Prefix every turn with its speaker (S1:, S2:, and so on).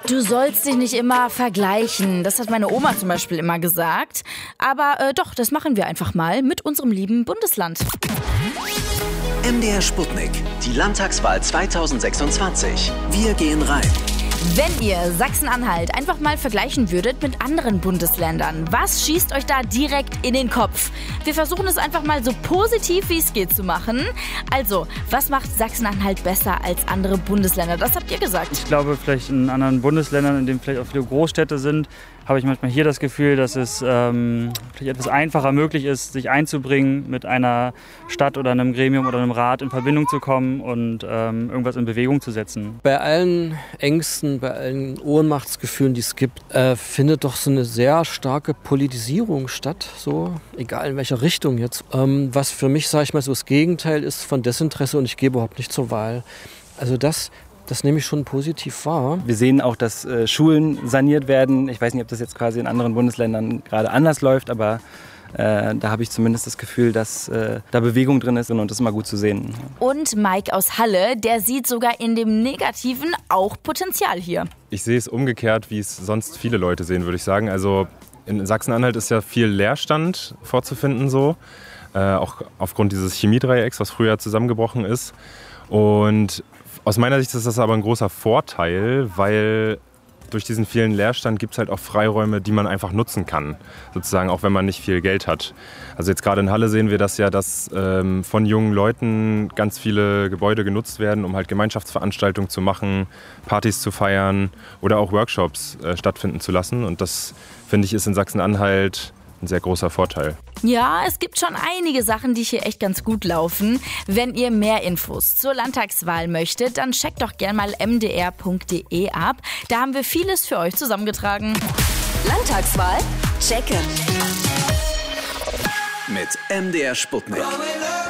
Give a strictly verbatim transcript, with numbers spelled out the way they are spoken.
S1: Du sollst dich nicht immer vergleichen. Das hat meine Oma zum Beispiel immer gesagt. Aber äh, doch, das machen wir einfach mal mit unserem lieben Bundesland.
S2: M D R Sputnik, die Landtagswahl zweitausendsechsundzwanzig. Wir gehen rein.
S1: Wenn ihr Sachsen-Anhalt einfach mal vergleichen würdet mit anderen Bundesländern, was schießt euch da direkt in den Kopf? Wir versuchen es einfach mal so positiv wie es geht zu machen. Also, was macht Sachsen-Anhalt besser als andere Bundesländer? Das habt ihr gesagt.
S3: Ich glaube, vielleicht in anderen Bundesländern, in denen vielleicht auch viele Großstädte sind, habe ich manchmal hier das Gefühl, dass es ähm, vielleicht etwas einfacher möglich ist, sich einzubringen, mit einer Stadt oder einem Gremium oder einem Rat in Verbindung zu kommen und ähm, irgendwas in Bewegung zu setzen.
S4: Bei allen Ängsten, bei allen Ohnmachtsgefühlen, die es gibt, äh, findet doch so eine sehr starke Politisierung statt, so egal in welcher Richtung jetzt. Ähm, was für mich, sage ich mal, so das Gegenteil ist von Desinteresse und ich gehe überhaupt nicht zur Wahl. Also das Das nehme ich schon positiv wahr.
S5: Wir sehen auch, dass äh, Schulen saniert werden. Ich weiß nicht, ob das jetzt quasi in anderen Bundesländern gerade anders läuft, aber äh, da habe ich zumindest das Gefühl, dass äh, da Bewegung drin ist und das ist immer gut zu sehen.
S1: Und Mike aus Halle, der sieht sogar in dem Negativen auch Potenzial hier.
S6: Ich sehe es umgekehrt, wie es sonst viele Leute sehen, würde ich sagen. Also in Sachsen-Anhalt ist ja viel Leerstand vorzufinden, so. Äh, auch aufgrund dieses Chemiedreiecks, was früher zusammengebrochen ist. Und aus meiner Sicht ist das aber ein großer Vorteil, weil durch diesen vielen Leerstand gibt es halt auch Freiräume, die man einfach nutzen kann, sozusagen auch wenn man nicht viel Geld hat. Also jetzt gerade in Halle sehen wir das ja, dass ähm, von jungen Leuten ganz viele Gebäude genutzt werden, um halt Gemeinschaftsveranstaltungen zu machen, Partys zu feiern oder auch Workshops äh, stattfinden zu lassen. Und das, finde ich, ist in Sachsen-Anhalt ein sehr großer Vorteil.
S1: Ja, es gibt schon einige Sachen, die hier echt ganz gut laufen. Wenn ihr mehr Infos zur Landtagswahl möchtet, dann checkt doch gerne mal m d r punkt d e ab. Da haben wir vieles für euch zusammengetragen.
S7: Landtagswahl checken.
S2: Mit M D R Sputnik.